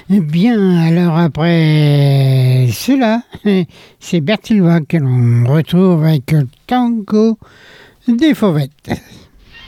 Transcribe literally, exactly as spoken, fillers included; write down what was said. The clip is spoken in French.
Bien, alors après cela, c'est Bertilva que l'on retrouve avec le tango des fauvettes.